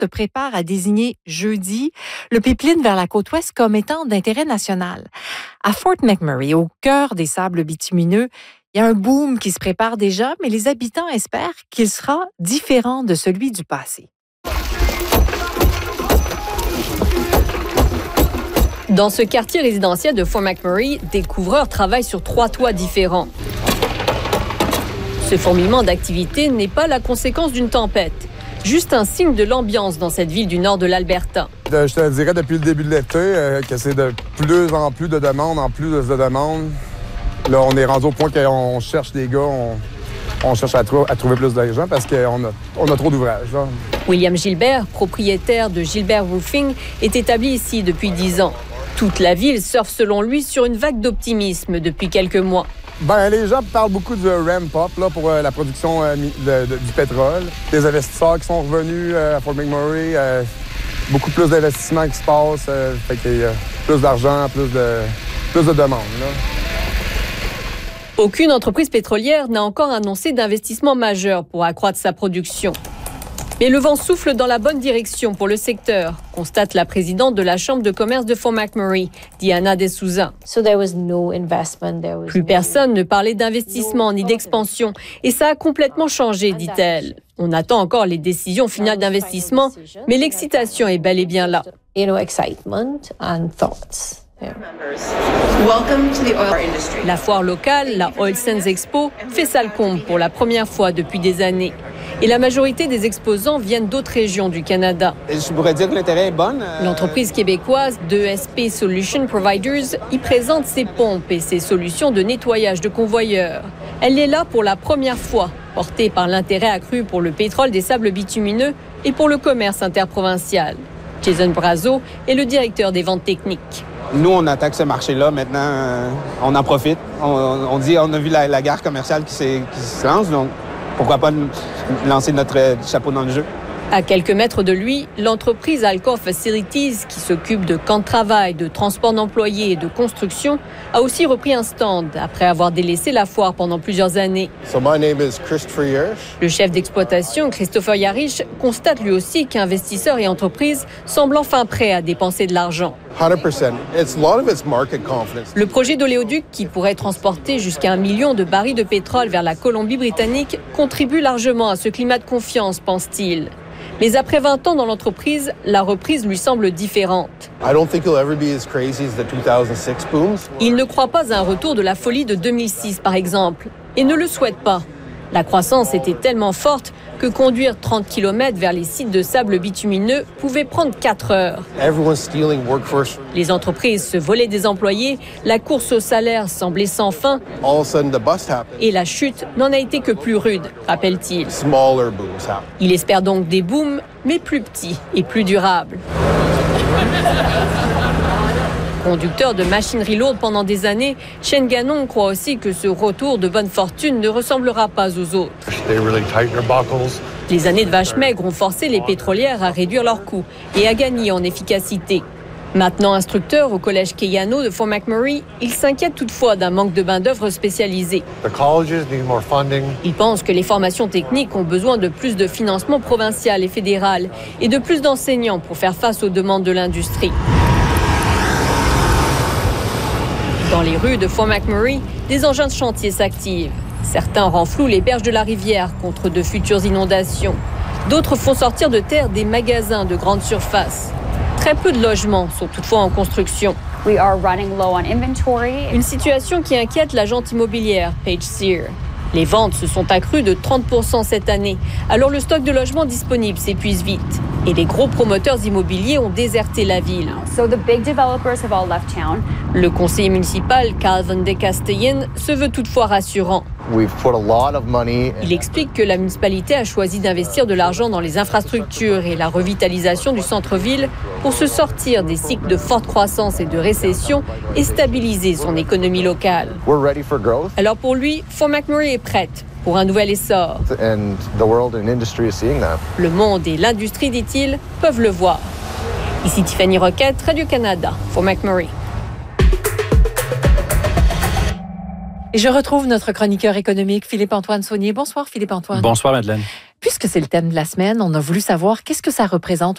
se prépare à désigner jeudi le pipeline vers la côte ouest comme étant d'intérêt national. À Fort McMurray, au cœur des sables bitumineux, il y a un boom qui se prépare déjà, mais les habitants espèrent qu'il sera différent de celui du passé. Dans ce quartier résidentiel de Fort McMurray, des couvreurs travaillent sur 3 toits différents. Ce fourmillement d'activité n'est pas la conséquence d'une tempête, juste un signe de l'ambiance dans cette ville du nord de l'Alberta. Je te dirais depuis le début de l'été que c'est de plus en plus de demandes, Là, on est rendu au point qu'on cherche des gars, on cherche à trouver plus d'argent parce qu'on a trop d'ouvrages. Là. William Gilbert, propriétaire de Gilbert Roofing, est établi ici depuis 10 ans. Toute la ville surfe selon lui sur une vague d'optimisme depuis quelques mois. Les gens parlent beaucoup du ramp-up là, pour la production du pétrole. Des investisseurs qui sont revenus à Fort McMurray, beaucoup plus d'investissements qui se passent, fait qu'il y a plus d'argent, plus de demandes. Là. Aucune entreprise pétrolière n'a encore annoncé d'investissement majeur pour accroître sa production. Mais le vent souffle dans la bonne direction pour le secteur, constate la présidente de la Chambre de commerce de Fort McMurray, Diana De Souza. Plus personne ne parlait d'investissement ni d'expansion, et ça a complètement changé, dit-elle. On attend encore les décisions finales d'investissement, mais l'excitation est bel et bien là. La foire locale, la Oil Sands Expo, fait salle comble pour la première fois depuis des années. Et la majorité des exposants viennent d'autres régions du Canada. Je pourrais dire que l'intérêt est bon. L'entreprise québécoise 2SP Solution Providers y présente ses pompes et ses solutions de nettoyage de convoyeurs. Elle est là pour la première fois, portée par l'intérêt accru pour le pétrole des sables bitumineux et pour le commerce interprovincial. Jason Brazo est le directeur des ventes techniques. Nous, on attaque ce marché-là. Maintenant, on en profite. On a vu la guerre commerciale qui se lance, donc pourquoi pas lancer notre chapeau dans le jeu? À quelques mètres de lui, l'entreprise Alcor Facilities, qui s'occupe de camps de travail, de transport d'employés et de construction, a aussi repris un stand après avoir délaissé la foire pendant plusieurs années. Le chef d'exploitation, Christopher Yarich, constate lui aussi qu'investisseurs et entreprises semblent enfin prêts à dépenser de l'argent. 100%. Le projet d'oléoduc, qui pourrait transporter jusqu'à 1 million de barils de pétrole vers la Colombie-Britannique, contribue largement à ce climat de confiance, pense-t-il. Mais après 20 ans dans l'entreprise, la reprise lui semble différente. Il ne croit pas à un retour de la folie de 2006, par exemple, et ne le souhaite pas. La croissance était tellement forte que conduire 30 km vers les sites de sable bitumineux pouvait prendre 4 heures. Les entreprises se volaient des employés, la course au salaire semblait sans fin, et la chute n'en a été que plus rude, rappelle-t-il. Il espère donc des booms, mais plus petits et plus durables. Conducteur de machinerie lourde pendant des années, Shane Gannon croit aussi que ce retour de bonne fortune ne ressemblera pas aux autres. Les années de vache maigre ont forcé les pétrolières à réduire leurs coûts et à gagner en efficacité. Maintenant instructeur au collège Keyano de Fort McMurray, il s'inquiète toutefois d'un manque de main-d'œuvre spécialisée. Il pense que les formations techniques ont besoin de plus de financement provincial et fédéral et de plus d'enseignants pour faire face aux demandes de l'industrie. Dans les rues de Fort McMurray, des engins de chantier s'activent. Certains renflouent les berges de la rivière contre de futures inondations. D'autres font sortir de terre des magasins de grande surface. Très peu de logements sont toutefois en construction. Une situation qui inquiète l'agente immobilière Paige Sear. Les ventes se sont accrues de 30% cette année, alors le stock de logements disponibles s'épuise vite. Et les gros promoteurs immobiliers ont déserté la ville. Le conseiller municipal, Calvin De Castellan, se veut toutefois rassurant. Il explique que la municipalité a choisi d'investir de l'argent dans les infrastructures et la revitalisation du centre-ville pour se sortir des cycles de forte croissance et de récession et stabiliser son économie locale. Alors pour lui, Fort McMurray est prête pour un nouvel essor. Le monde et l'industrie, dit-il, peuvent le voir. Ici Tiffany Roquette, Radio-Canada, Fort McMurray. Et je retrouve notre chroniqueur économique, Philippe-Antoine Saunier. Bonsoir, Philippe-Antoine. Bonsoir, Madeleine. Puisque c'est le thème de la semaine, on a voulu savoir qu'est-ce que ça représente